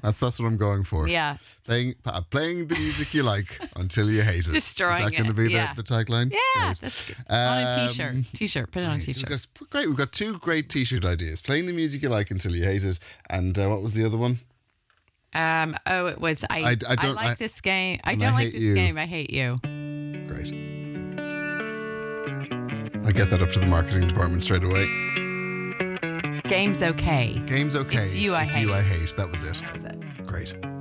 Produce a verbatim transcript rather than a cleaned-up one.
That's that's what I'm going for. Yeah. Playing uh, playing the music you like until you hate it. Destroying Is that going to it, be yeah. the, the tagline? Yeah, Great. that's good. On a Um, t-shirt. T-shirt. Put it on a We've t-shirt. got, great. We've got two great t-shirt ideas. Playing the music you like until you hate it. And uh, what was the other one? Um. Oh, it was. I. I- I I, don't- like I- this game. I and don't I like hate this you. game. I hate you. Great. I'll get that up to the marketing department straight away. Game's okay. Game's okay. It's you I it's hate. you I hate. That was it. That was it. Great.